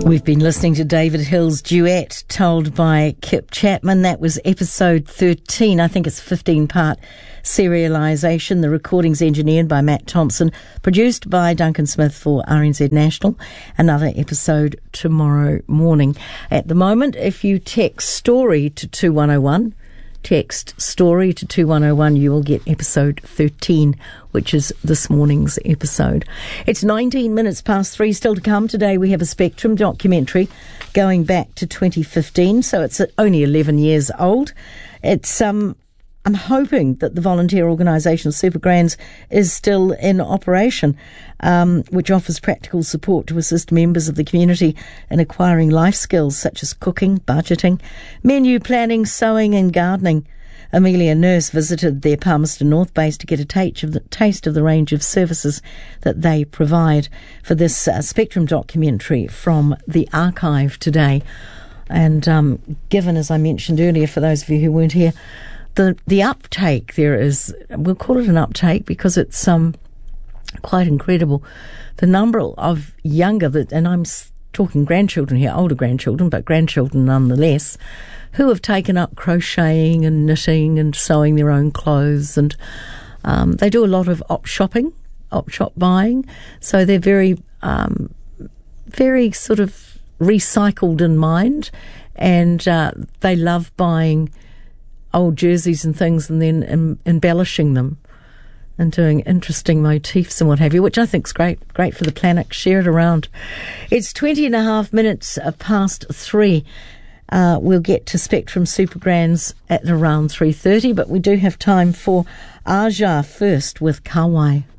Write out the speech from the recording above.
We've been listening to David Hill's duet told by Kip Chapman. That was episode 13. I think it's 15-part serialisation. The recording's engineered by Matt Thompson, produced by Duncan Smith for RNZ National. Another episode tomorrow morning. At the moment, if you text STORY to 2101, text STORY to 2101, you will get episode 13, which is this morning's episode. It's 19 minutes past 3. Still to come today, we have a Spectrum documentary going back to 2015, so it's only 11 years old. It's I'm hoping that the volunteer organisation Supergrands is still in operation, which offers practical support to assist members of the community in acquiring life skills such as cooking, budgeting, menu planning, sewing and gardening. Amelia Nurse visited their Palmerston North base to get a taste of the range of services that they provide for this Spectrum documentary from the archive today. And given, as I mentioned earlier, for those of you who weren't here, the uptake there is, we'll call it an uptake because it's quite incredible. The number of younger, and I'm talking grandchildren here, older grandchildren, but grandchildren nonetheless, who have taken up crocheting and knitting and sewing their own clothes. And they do a lot of op shop buying. So they're very, very sort of recycled in mind. And they love buying old jerseys and things and then embellishing them and doing interesting motifs and what have you, which I think is great for the planet. Share it around. It's 20.5 minutes past 3. We'll get to Spectrum Supergrands at around 3:30, but we do have time for Aja first with Kawai.